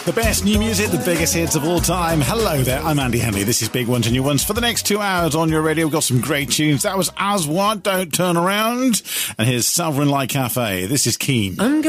The best new music, the biggest hits of all time. Hello there, I'm Andy Henley. This is Big Ones and New Ones. For the next 2 hours on your radio, we've got some great tunes. That was As What, Don't Turn Around. And here's Sovereign Light Cafe. This is Keen.